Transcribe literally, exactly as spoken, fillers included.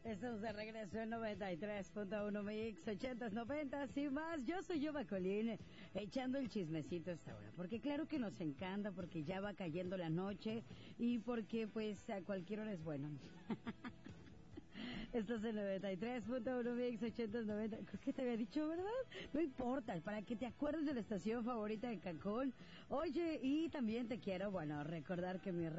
Estamos de regreso en noventa y tres punto uno Mix, ochentas, noventas y más. Yo soy Yuba Colín, echando el chismecito a esta hora, porque claro que nos encanta, porque ya va cayendo la noche y porque pues a cualquier hora es bueno. Estás en noventa y tres punto uno Mix, ochentas, noventa. Creo que te había dicho, ¿verdad? No importa, para que te acuerdes de la estación favorita de Cancún. Oye, y también te quiero, bueno, recordar que mi